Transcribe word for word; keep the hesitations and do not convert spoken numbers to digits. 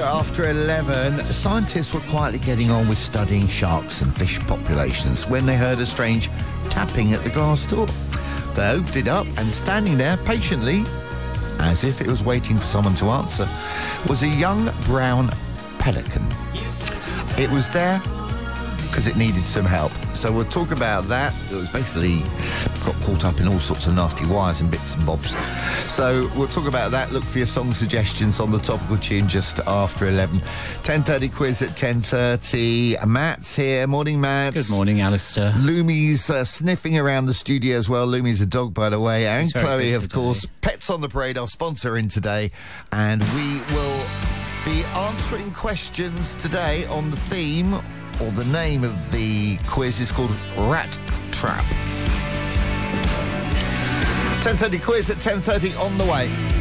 after eleven, scientists were quietly getting on with studying sharks and fish populations when they heard a strange tapping at the glass door. They opened it up, and standing there patiently, as if it was waiting for someone to answer, was a young brown pelican. It was there because it needed some help. So we'll talk about that. It was basically got caught up in all sorts of nasty wires and bits and bobs. So we'll talk about that. Look for your song suggestions on the topical tune just after eleven. ten thirty quiz at ten thirty. Matt's here. Morning, Matt. Good morning, Alistair. Lumie's uh, sniffing around the studio as well. Lumie's a dog, by the way. And She's very Chloe, good of today. course. Pets on the Parade, our sponsor in today. And we will be answering questions today on the theme, or the name of the quiz is called Rat Trap. ten thirty quiz at ten thirty on the way.